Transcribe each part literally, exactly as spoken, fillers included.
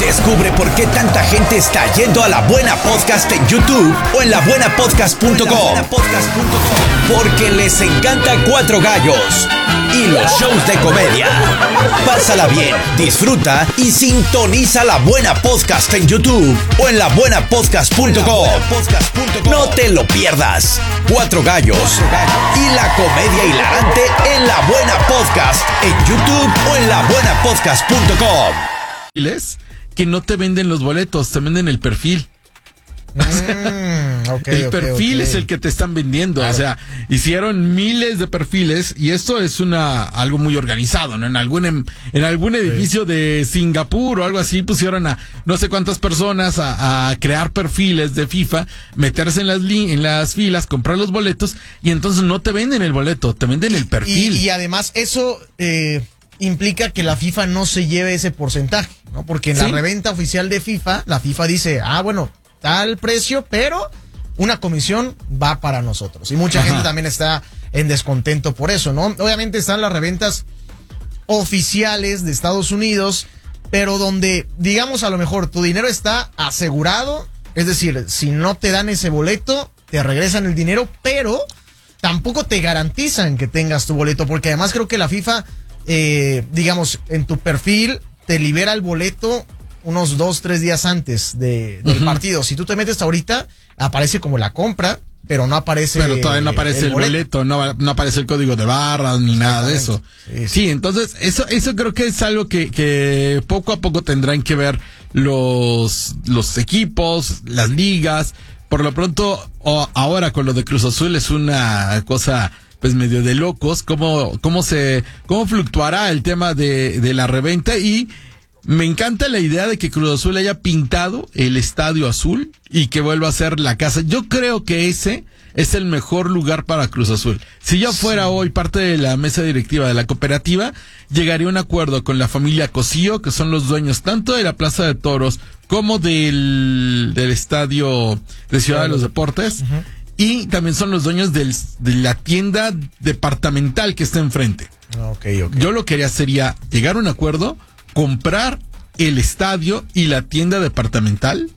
Descubre por qué tanta gente está yendo a La Buena Podcast en YouTube o en la buena podcast punto com. Porque les encanta Cuatro Gallos y los shows de comedia. Pásala bien, disfruta y sintoniza La Buena Podcast en YouTube o en la buena podcast punto com. No te lo pierdas. Cuatro Gallos y la comedia hilarante en La Buena Podcast en YouTube o en la buena podcast punto com. Que no te venden los boletos, te venden el perfil. Mm, okay, el okay, perfil okay. es el que te están vendiendo. Claro. O sea, hicieron miles de perfiles y esto es una algo muy organizado, ¿no? En algún en, en algún edificio sí. de Singapur o algo así pusieron a no sé cuántas personas a, a crear perfiles de FIFA, meterse en las li, en las filas, comprar los boletos y entonces no te venden el boleto, te venden el perfil. Y, y además eso eh, implica que la FIFA no se lleve ese porcentaje, ¿no? Porque en ¿Sí? la reventa oficial de FIFA, la FIFA dice, ah, bueno, tal precio, pero una comisión va para nosotros. Y mucha Ajá. gente también está en descontento por eso, ¿no? Obviamente están las reventas oficiales de Estados Unidos, pero donde, digamos, a lo mejor tu dinero está asegurado, es decir, si no te dan ese boleto, te regresan el dinero, pero tampoco te garantizan que tengas tu boleto, porque además creo que la FIFA, eh, digamos, en tu perfil te libera el boleto unos dos, tres días antes de, del uh-huh. partido. Si tú te metes ahorita, aparece como la compra, pero no aparece. Pero todavía no aparece el, el boleto, boleto no, no aparece el código de barras ni nada de eso. Sí, sí. sí, entonces eso, eso creo que es algo que, que poco a poco tendrán que ver los, los equipos, las ligas. Por lo pronto, o ahora con lo de Cruz Azul es una cosa pues medio de locos, cómo, cómo se, cómo fluctuará el tema de, de la reventa. Y me encanta la idea de que Cruz Azul haya pintado el estadio azul y que vuelva a ser la casa. Yo creo que ese es el mejor lugar para Cruz Azul. Si yo fuera sí. hoy parte de la mesa directiva de la cooperativa, llegaría a un acuerdo con la familia Cosío, que son los dueños tanto de la Plaza de Toros como del, del estadio de Ciudad de los Deportes. Uh-huh. Y también son los dueños del, de la tienda departamental que está enfrente. Okay, okay. Yo lo que haría sería llegar a un acuerdo, comprar el estadio y la tienda departamental,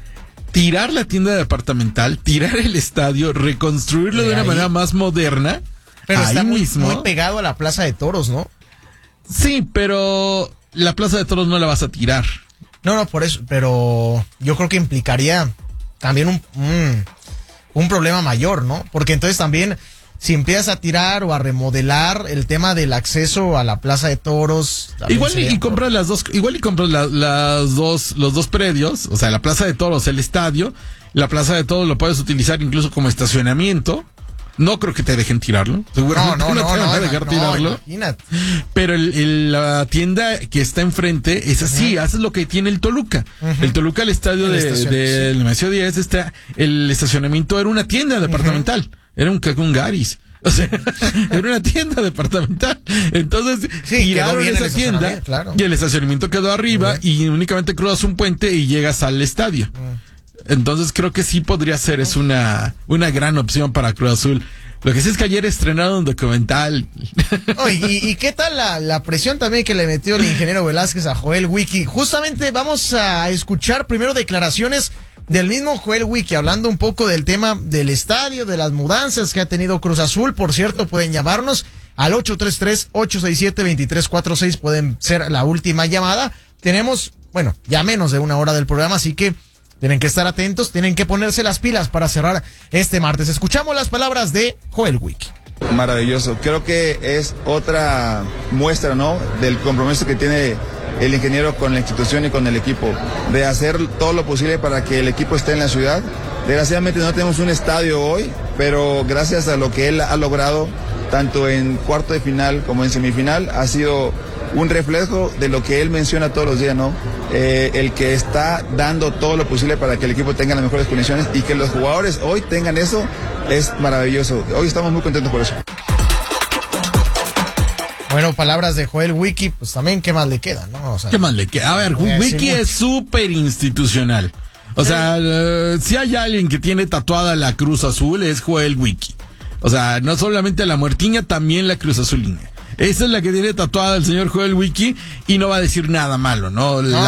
tirar la tienda departamental, tirar el estadio, reconstruirlo de, de una ahí. manera más moderna. Pero ahí está muy, mismo. muy pegado a la Plaza de Toros, ¿no? Sí, pero la Plaza de Toros no la vas a tirar. No, no, por eso, pero yo creo que implicaría también un, un, un problema mayor, ¿no? Porque entonces también, si empiezas a tirar o a remodelar el tema del acceso a la Plaza de Toros, igual y, y compras las dos, igual y compras la, las dos, los dos predios, o sea, la Plaza de Toros, el estadio, la Plaza de Toros lo puedes utilizar incluso como estacionamiento. No creo que te dejen tirarlo. Seguramente no, no, no, no te van no, a dejar no, tirarlo. Imagínate. Pero el, el, la tienda que está enfrente es así, uh-huh. haces lo que tiene el Toluca. Uh-huh. El Toluca, el estadio el de, del Nemesio diez, está, el estacionamiento era una tienda departamental. Uh-huh. Era un, un Garis. O sea, era una tienda departamental. Entonces, sí, tiraron esa tienda claro. y el estacionamiento quedó arriba uh-huh. y únicamente cruzas un puente y llegas al estadio. Uh-huh. Entonces creo que sí podría ser, es una, una gran opción para Cruz Azul. Lo que sí es que ayer estrenaron un documental. Oh, y, ¿Y qué tal la, la presión también que le metió el ingeniero Velázquez a Joel Wiki? Justamente vamos a escuchar primero declaraciones del mismo Joel Wiki, hablando un poco del tema del estadio, de las mudanzas que ha tenido Cruz Azul. Por cierto, pueden llamarnos al ocho tres tres, ocho seis siete, dos tres cuatro seis, pueden ser la última llamada. Tenemos, bueno, ya menos de una hora del programa, así que tienen que estar atentos, tienen que ponerse las pilas para cerrar este martes. Escuchamos las palabras de Joel Wiki. Maravilloso, creo que es otra muestra, ¿no?, del compromiso que tiene el ingeniero con la institución y con el equipo, de hacer todo lo posible para que el equipo esté en la ciudad. Desgraciadamente no tenemos un estadio hoy, pero gracias a lo que él ha logrado, tanto en cuarto de final como en semifinal, ha sido un reflejo de lo que él menciona todos los días, ¿no? Eh, el que está dando todo lo posible para que el equipo tenga las mejores condiciones y que los jugadores hoy tengan eso, es maravilloso. Hoy estamos muy contentos por eso. Bueno, palabras de Joel Wiki, pues también, ¿qué más le queda, no? O sea, ¿qué más le queda? A ver, Wiki es súper institucional. O sea, uh, si hay alguien que tiene tatuada la Cruz Azul, es Joel Wiki. O sea, no solamente la muertiña, también la Cruz Azulina. Esa es la que tiene tatuada el señor Joel Wiki y no va a decir nada malo, ¿no? La